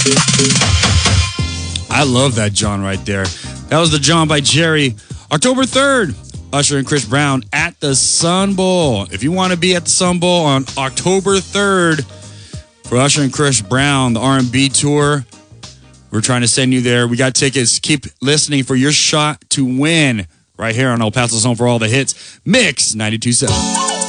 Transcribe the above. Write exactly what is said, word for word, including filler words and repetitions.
I love that John right there. That was the John by Jerry. October third, Usher and Chris Brown at the Sun Bowl. If you want to be at the Sun Bowl on October third for Usher and Chris Brown, the R and B tour, we're trying to send you there. We got tickets. Keep listening for your shot to win right here on El Paso's Home for all the hits. Mix ninety-two point seven.